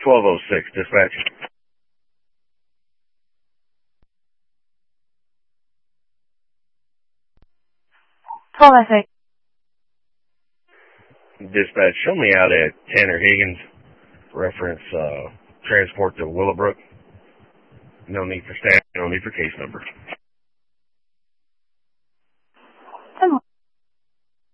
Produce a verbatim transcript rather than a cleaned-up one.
twelve oh six, dispatch. twelve oh six. Dispatch, show me out at Tanner Higgins. Reference, uh, transport to Willowbrook. No need for staff, no need for case number.